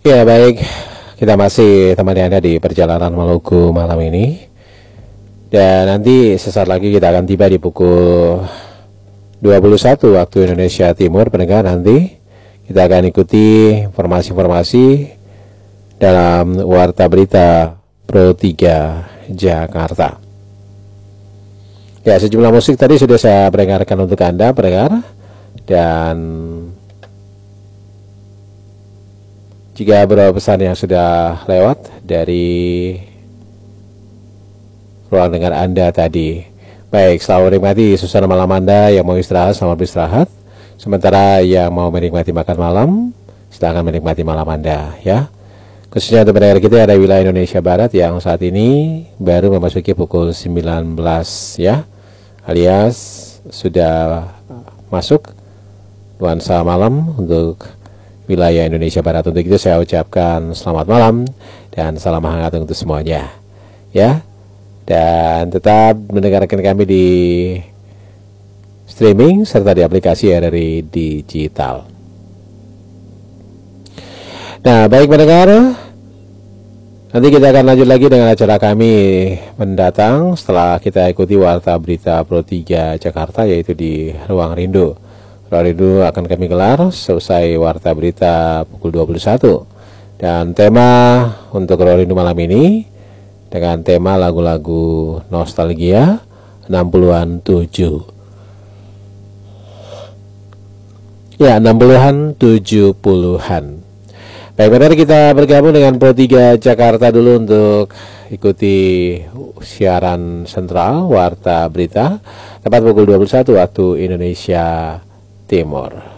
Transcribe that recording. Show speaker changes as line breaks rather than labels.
Ya baik, kita masih temani Anda di perjalanan Maluku malam ini. Dan nanti sesaat lagi kita akan tiba di pukul 21 waktu Indonesia Timur. Pendengar, nanti kita akan ikuti informasi-informasi dalam Warta Berita Pro 3 Jakarta. Ya, sejumlah musik tadi sudah saya perdengarkan untuk Anda pendengar. Dan jika beberapa pesan yang sudah lewat dari ruang dengar Anda tadi. Baik, selamat menikmati suasana malam Anda. Yang mau istirahat, selamat beristirahat. Sementara yang mau menikmati makan malam, silakan menikmati malam Anda ya. Khususnya untuk pendengar kita ada wilayah Indonesia Barat yang saat ini baru memasuki pukul 19 ya, alias sudah masuk nuansa malam untuk wilayah Indonesia Barat. Untuk itu saya ucapkan selamat malam dan salam hangat untuk semuanya ya. Dan tetap mendengarkan kami di streaming serta di aplikasi RRI Digital. Nah baik pendengar, nanti kita akan lanjut lagi dengan acara kami mendatang setelah kita ikuti Warta Berita Pro 3 Jakarta, yaitu di Ruang Rindu. Ruang Rindu akan kami gelar selesai Warta Berita pukul 21. Dan tema untuk Ruang Rindu malam ini dengan tema lagu-lagu nostalgia 60-an 60-an 70-an. Baik, benar, kita bergabung dengan Pro 3 Jakarta dulu untuk ikuti siaran sentral Warta Berita tepat pukul 21 waktu Indonesia Timur.